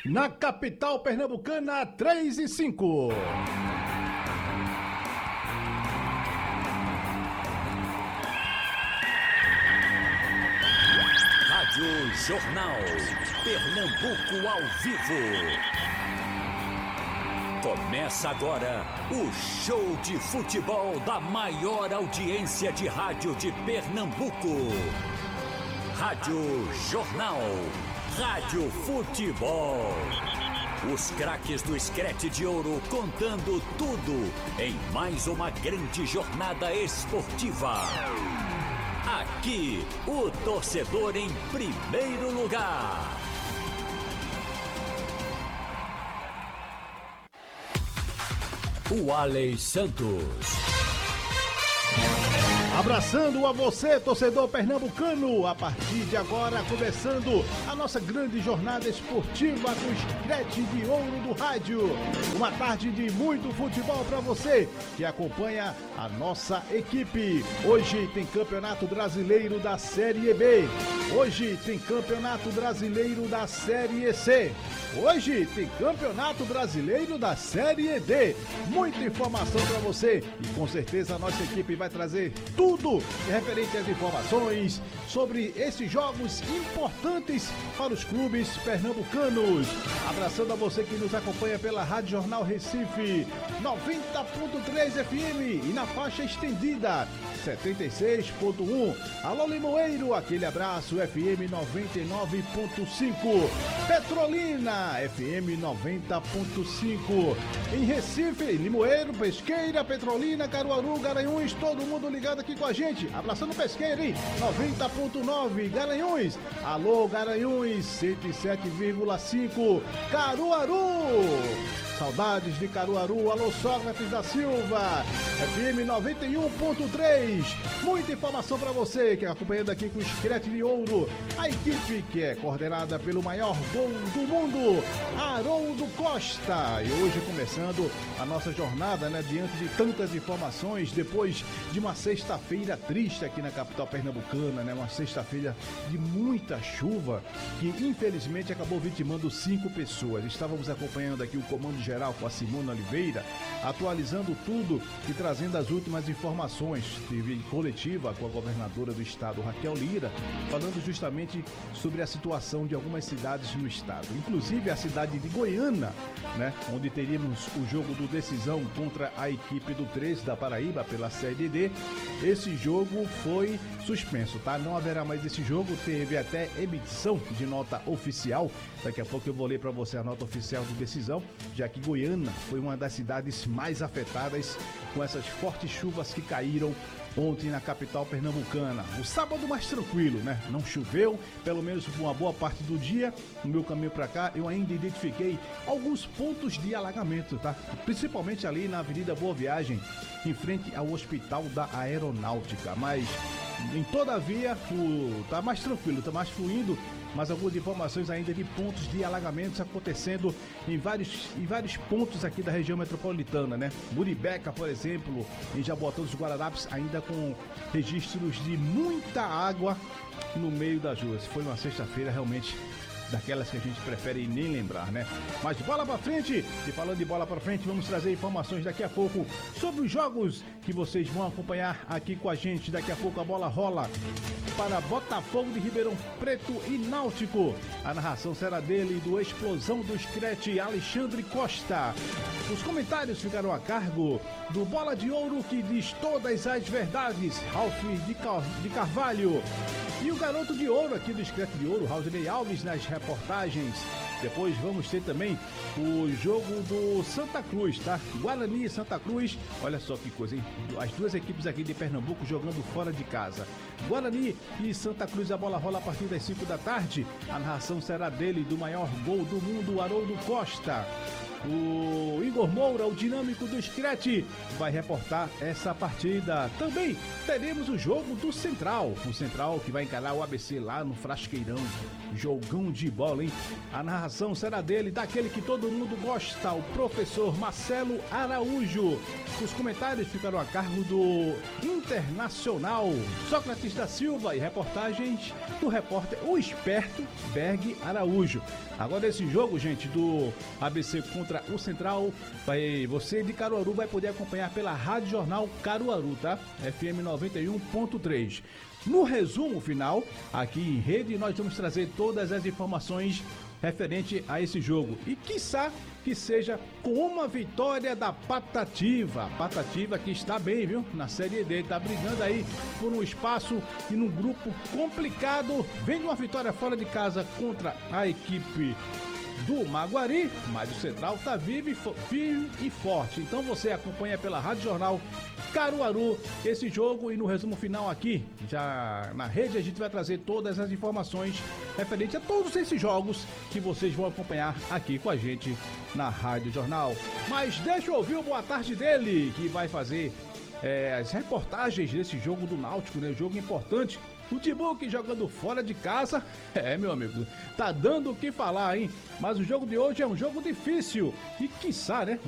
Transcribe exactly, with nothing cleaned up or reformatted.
Na capital pernambucana, três e cinco. Rádio Jornal Pernambuco ao vivo. Começa agora o show de futebol da maior audiência de rádio de Pernambuco. Rádio Jornal, Rádio Futebol. Os craques do Screte de Ouro contando tudo em mais uma grande jornada esportiva. Aqui, o torcedor em primeiro lugar. O Alex Santos. Abraçando a você, torcedor pernambucano, a partir de agora, começando a nossa grande jornada esportiva do Screte de Ouro do Rádio. Uma tarde de muito futebol para você que acompanha a nossa equipe. Hoje tem Campeonato Brasileiro da Série B. Hoje tem Campeonato Brasileiro da Série C. Hoje tem Campeonato Brasileiro da Série D. Muita informação para você e com certeza a nossa equipe vai trazer tudo referente às informações sobre esses jogos importantes para os clubes pernambucanos. Abraçando a você que nos acompanha pela Rádio Jornal Recife noventa ponto três F M e na faixa estendida setenta e seis ponto um. Alô Limoeiro, aquele abraço, F M noventa e nove ponto cinco. Petrolina, F M noventa ponto cinco. Em Recife, Limoeiro, Pesqueira, Petrolina, Caruaru, Garanhuns, todo mundo ligado aqui com a gente. Abraçando Pesqueira, hein? noventa ponto nove. Garanhuns, alô Garanhuns, cento e sete vírgula cinco. Caruaru, saudades de Caruaru, alô Sócrates da Silva, F M noventa e um ponto três. Muita informação para você que é acompanhando aqui com o Screte de Ouro. A equipe que é coordenada pelo maior gol do mundo, Haroldo Costa. E hoje começando a nossa jornada, né, diante de tantas informações, depois de uma sexta-feira triste aqui na capital pernambucana, né, uma sexta-feira de muita chuva que infelizmente acabou vitimando cinco pessoas. Estávamos acompanhando aqui o comando geral com a Simone Oliveira, atualizando tudo e trazendo as últimas informações. Teve coletiva com a governadora do estado, Raquel Lira, falando justamente sobre a situação de algumas cidades no estado, inclusive a cidade de Goiânia, né, onde teríamos o jogo do decisão contra a equipe do treze da Paraíba pela Série D. Esse jogo foi suspenso, tá? Não haverá mais esse jogo, teve até emissão de nota oficial. Daqui a pouco eu vou ler para você a nota oficial de decisão, já que Goiânia foi uma das cidades mais afetadas com essas fortes chuvas que caíram ontem na capital pernambucana. O sábado mais tranquilo, né? Não choveu, pelo menos por uma boa parte do dia. No meu caminho para cá, eu ainda identifiquei alguns pontos de alagamento, tá? Principalmente ali na Avenida Boa Viagem, em frente ao Hospital da Aeronáutica. Mas, em todavia, o... tá mais tranquilo, tá mais fluindo. Mas algumas informações ainda de pontos de alagamentos acontecendo em vários, em vários pontos aqui da região metropolitana, né? Muribeca, por exemplo, em Jaboatão dos Guararapes, ainda com registros de muita água no meio das ruas. Foi uma sexta-feira realmente daquelas que a gente prefere nem lembrar, né? Mas bola pra frente, e falando de bola pra frente, vamos trazer informações daqui a pouco sobre os jogos que vocês vão acompanhar aqui com a gente. Daqui a pouco a bola rola para Botafogo de Ribeirão Preto e Náutico. A narração será dele, do Explosão do Screte, Alexandre Costa. Os comentários ficarão a cargo do Bola de Ouro, que diz todas as verdades, Ralf de, Car... de Carvalho. E o garoto de ouro aqui do Screte de Ouro, Raulney Alves, nas reportagens. Depois vamos ter também o jogo do Santa Cruz, tá? Guarani e Santa Cruz. Olha só que coisa, hein? As duas equipes aqui de Pernambuco jogando fora de casa. Guarani e Santa Cruz, a bola rola a partir das cinco da tarde. A narração será dele, do maior gol do mundo, Haroldo Costa. O Igor Moura, o dinâmico do Scratch, vai reportar essa partida. Também teremos o jogo do Central. O Central que vai encarar o A B C lá no Frasqueirão. Jogão de bola, hein? A narração será dele, daquele que todo mundo gosta, o professor Marcelo Araújo. Os comentários ficarão a cargo do Internacional Sócrates da Silva e reportagens do repórter O Esperto Berg Araújo. Agora esse jogo, gente, do A B C contra o Central, vai, você de Caruaru vai poder acompanhar pela Rádio Jornal Caruaru, tá? F M noventa e um ponto três. No resumo final, aqui em rede, nós vamos trazer todas as informações referente a esse jogo. E quiçá que seja com uma vitória da Patativa. A Patativa que está bem, viu? Na Série D, tá brigando aí por um espaço e num grupo complicado. Vem de uma vitória fora de casa contra a equipe do Maguari, mas o Central tá vivo e fo- firme e forte. Então você acompanha pela Rádio Jornal Caruaru esse jogo, e no resumo final aqui, já na rede, a gente vai trazer todas as informações referente a todos esses jogos que vocês vão acompanhar aqui com a gente na Rádio Jornal. Mas deixa eu ouvir o boa tarde dele, que vai fazer é, as reportagens desse jogo do Náutico, né? Jogo importante. O Tibuque jogando fora de casa, é, meu amigo, tá dando o que falar, hein? Mas o jogo de hoje é um jogo difícil e, quiçá, né?